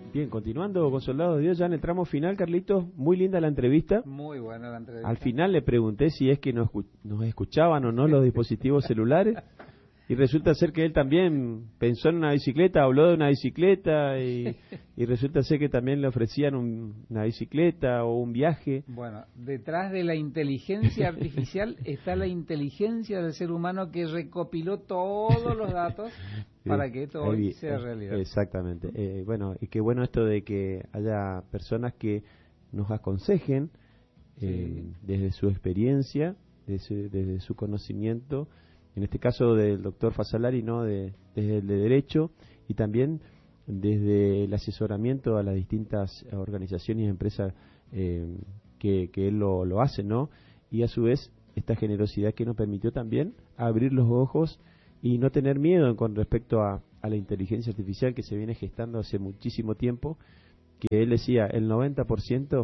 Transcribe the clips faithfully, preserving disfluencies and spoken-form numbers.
Bien, continuando con Soldados de Dios, ya en el tramo final, Carlitos, muy linda la entrevista. Muy buena la entrevista. Al final le pregunté si es que nos, nos escuchaban o no los dispositivos celulares, y resulta ser que él también pensó en una bicicleta, habló de una bicicleta, y, y resulta ser que también le ofrecían un, una bicicleta o un viaje. Bueno, detrás de la inteligencia artificial está la inteligencia del ser humano que recopiló todos los datos para que esto hoy sea realidad. Exactamente. Eh, bueno, y qué bueno esto de que haya personas que nos aconsejen eh, sí. desde su experiencia, desde, desde su conocimiento, en este caso del doctor Fazzolari, ¿no? De, desde el de Derecho, y también desde el asesoramiento a las distintas organizaciones y empresas eh, que, que él lo, lo hace, ¿no? Y a su vez, esta generosidad que nos permitió también abrir los ojos y no tener miedo con respecto a, a la inteligencia artificial que se viene gestando hace muchísimo tiempo, que él decía, el noventa por ciento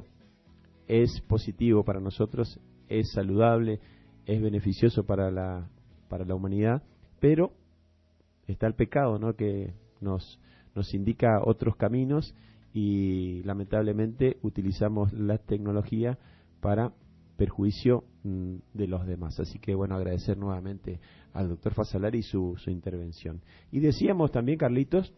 es positivo para nosotros, es saludable, es beneficioso para la para la humanidad, pero está el pecado, ¿no? Que nos nos indica otros caminos y lamentablemente utilizamos la tecnología para perjuicio mm, de los demás. Así que bueno, agradecer nuevamente al doctor Fazzolari su, su intervención. Y decíamos también, Carlitos,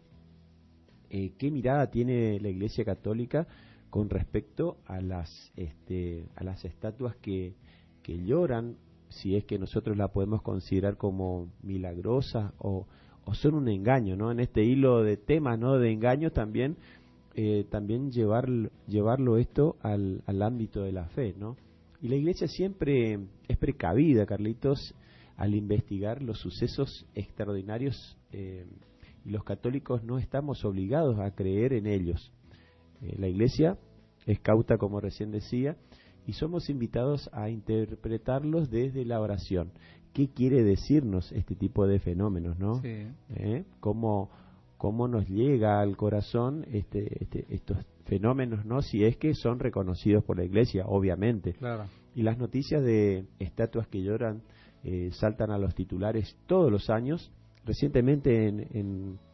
eh, qué mirada tiene la Iglesia Católica con respecto a las este, a las estatuas que, que lloran, si es que nosotros la podemos considerar como milagrosas o, o son un engaño, ¿no? En este hilo de temas, ¿no? De engaño también, eh, también llevar, llevarlo esto al, al ámbito de la fe, ¿no? Y la Iglesia siempre es precavida, Carlitos, al investigar los sucesos extraordinarios, eh, y los católicos no estamos obligados a creer en ellos. Eh, la Iglesia es cauta, como recién decía, y somos invitados a interpretarlos desde la oración. ¿Qué quiere decirnos este tipo de fenómenos, no? Sí. ¿Eh? ¿Cómo, cómo nos llega al corazón este, este, estos fenómenos, no? Si es que son reconocidos por la Iglesia, obviamente. Claro. Y las noticias de estatuas que lloran eh, saltan a los titulares todos los años. Recientemente en, en,